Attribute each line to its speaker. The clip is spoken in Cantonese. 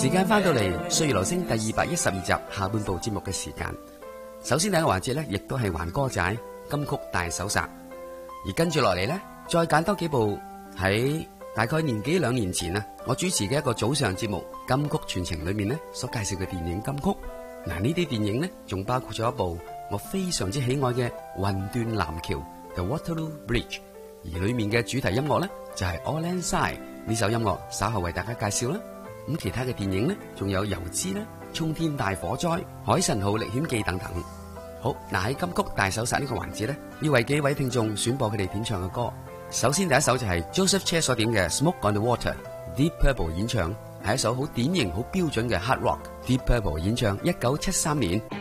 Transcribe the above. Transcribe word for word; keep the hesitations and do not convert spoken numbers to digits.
Speaker 1: 時間翻到嚟《歲月留聲》第二百一十二集下半部節目嘅時間。首先第一個環節呢，亦都係還歌仔金曲大搜殺，而跟住落嚟呢，再揀多幾部喺大概年幾兩年前啊，我主持嘅一個早上節目《金曲傳情》裏面呢所介紹嘅電影金曲。嗱，呢啲電影呢，仲包括咗一部我非常之喜愛嘅《魂斷藍橋》The Waterloo Bridge， 而裏面嘅主題音樂呢，就係 Auld Lang Syne，呢首音樂稍後為大家介紹啦。咁其他嘅電影呢，仲有油脂啦、沖天大火災、海神號歷險記等等。好，嗱，喺金曲大搜殺呢個環節呢，要為幾位聽眾選播佢哋點唱嘅歌。首先第一首就係 Joseph Chair 所點嘅 Smoke on the Water，Deep Purple 演唱，係一首好典型、好標準嘅 Hard Rock。Deep Purple 演唱一九七三年。